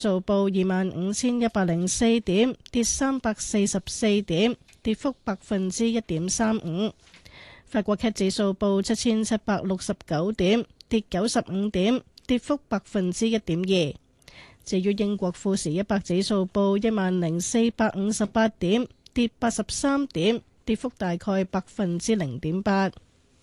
數報25,104點，跌344點，跌幅1.35%。法國 CAC 指數報7,769點，跌95點，跌幅1.2%。至於英國富時100指數報10,458點，跌83點，跌幅大概0.8%。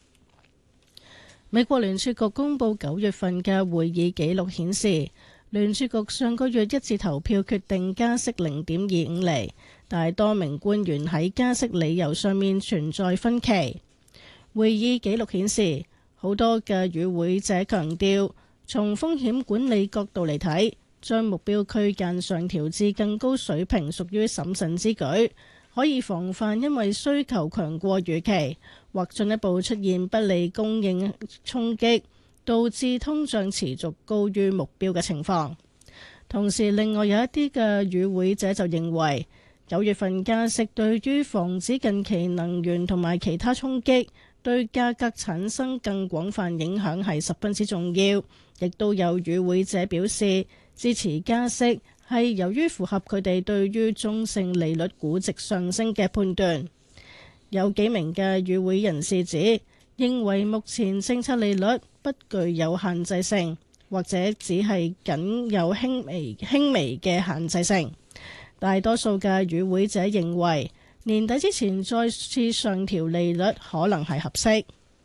美國聯儲局公佈9月份嘅會議記錄顯示，聯儲局上個月一致投票決定加息0.25厘，但係多名官員喺加息理由上面存在分歧。會議記錄顯示，好多嘅與會者強調，從風險管理角度嚟睇，將目標區間上調至更高水平屬於審慎之舉，可以防範因為需求強過預期或進一步出現不利供應衝擊，導致通脹持續高於目標嘅情況。同時，另外有一啲嘅與會者就認為9月份加息對於防止近期能源同埋其他衝擊對價格產生更廣泛影響係十分之重要。亦都有與會者表示支持加息係由於符合佢哋對於中性利率估值上升嘅判斷。有幾名嘅與會人士指，認為目前政策利率不具有限制性，或者只係僅有輕微嘅限制性。大多數嘅與會者認為年底之前再次上調利率可能係合適。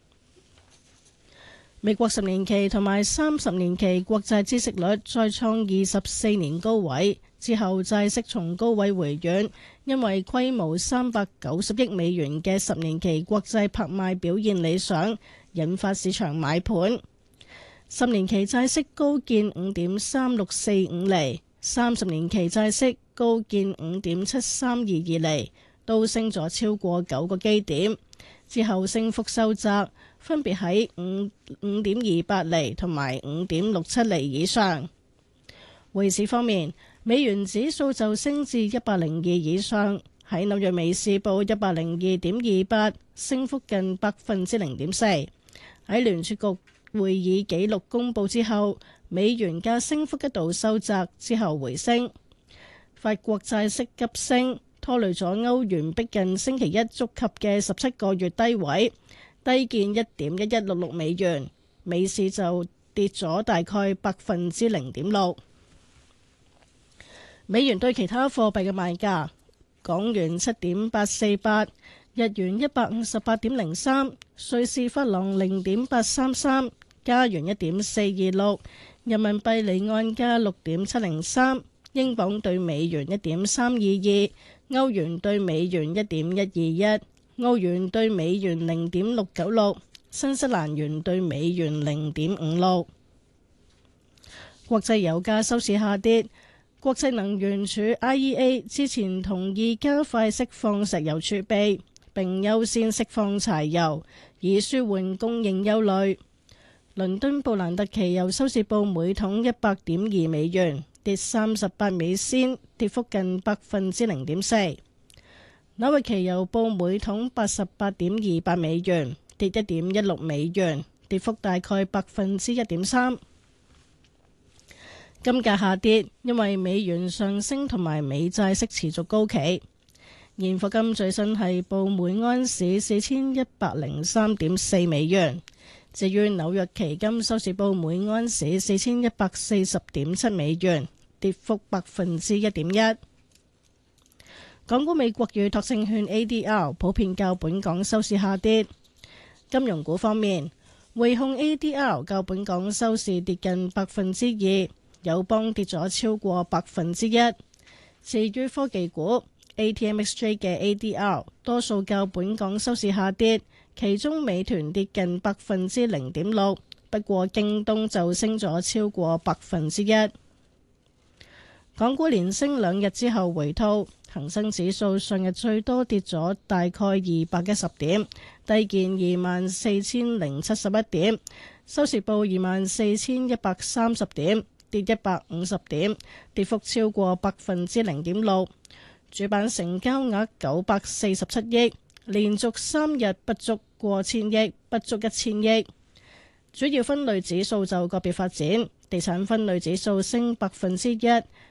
美國10年期同埋30年期國債孳息率再創24年高位，之後債息從高位回軟，因為規模390億美元嘅10年期國債拍賣表現理想，引發市場買盤。10年期債息高見5.3645厘，30年期債息高見5.7322厘，都升咗超過9個基點，之後升幅收窄，分別喺5.28厘同埋5.67厘以上。匯市方面，美元指數就升至102以上，喺紐約美市報102.28，升幅近0.4%。喺聯儲局會議紀錄公佈之後，美元嘅升幅一度收窄，之後回升。法國債息急升，拖累咗歐元逼近星期一觸及嘅17個月低位，低見1.1166美元，美市就跌咗大概0.6%。美元對其他貨幣嘅賣價：港元7.848，日元158.03，瑞士法郎0.833，加元1.426，人民幣離岸價6.703，英鎊對美元1.322，歐元對美元1.121，澳元對美元0.696，新西蘭元對美元0.56。國際油價收市下跌，國際能源署 IEA 之前同意加快釋放石油儲備，並優先釋放柴油，以舒緩供應憂慮。倫敦布蘭特期油收市報每桶100.2美元，跌38美仙，跌幅近0.4%。紐約期油報每桶88.28美元，跌1.16美元，跌幅大概1.3%。金價下跌，因為美元上升同埋美債息持續高企。現貨金最新係報每安士4103.4美元。至於紐約期金收市報每安士4140.7美元，跌幅1.1%。港股美國預託證券 ADR 普遍較本港收市下跌。金融股方面，匯控 ADR 較本港收市跌近2%，友邦跌咗超過1%。至於科技股 ATMXJ 嘅 ADR 多數較本港收市下跌，其中美團跌近0.6%，不過京東就升咗超過1%。港股連升2日之後回吐，恒生指數上日最多跌咗大概210點，低見24,071點，收市報24,130點，跌150點，跌幅超過0.6%。主板成交額947億，連續3日不足過千億，不足1000億。主要分類指數就個別發展， 地產分類指數升1%，